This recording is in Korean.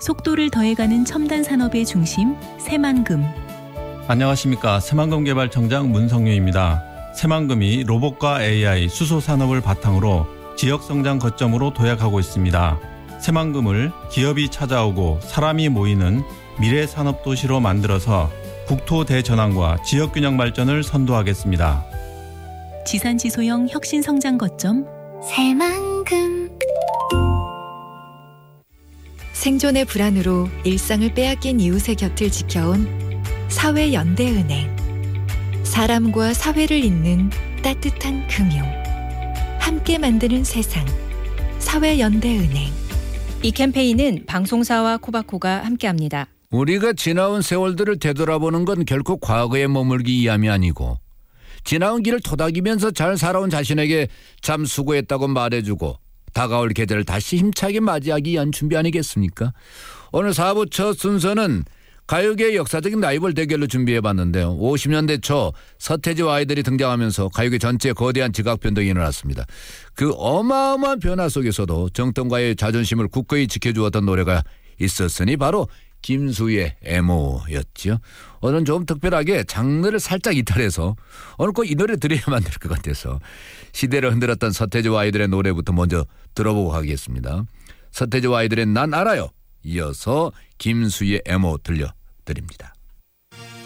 속도를 더해가는 첨단 산업의 중심 새만금. 안녕하십니까. 새만금개발청장 문성유입니다. 새만금이 로봇과 AI, 수소 산업을 바탕으로 지역성장 거점으로 도약하고 있습니다. 새만금을 기업이 찾아오고 사람이 모이는 미래 산업 도시로 만들어서 국토 대전환과 지역균형 발전을 선도하겠습니다. 지산지소형 혁신성장 거점 새만금. 생존의 불안으로 일상을 빼앗긴 이웃의 곁을 지켜온 사회연대은행. 사람과 사회를 잇는 따뜻한 금융. 함께 만드는 세상. 사회연대은행. 이 캠페인은 방송사와 코바코가 함께합니다. 우리가 지나온 세월들을 되돌아보는 건 결코 과거에 머물기 위함이 아니고 지나온 길을 토닥이면서 잘 살아온 자신에게 참 수고했다고 말해주고 다가올 계절을 다시 힘차게 맞이하기 위한 준비 아니겠습니까? 오늘 4부 첫 순서는 가요계의 역사적인 라이벌 대결로 준비해봤는데요. 50년대 초 서태지와 아이들이 등장하면서 가요계 전체에 거대한 지각 변동이 일어났습니다. 그 어마어마한 변화 속에서도 정통가의 자존심을 굳건히 지켜주었던 노래가 있었으니 바로 김수희의 애모였죠. 오늘은 좀 특별하게 장르를 살짝 이탈해서 오늘 꼭 이 노래 들어야만 될 것 같아서 시대를 흔들었던 서태지와 아이들의 노래부터 먼저 들어보고 가겠습니다. 서태지와 아이들의 난 알아요. 이어서 김수희의 애모 들려드립니다.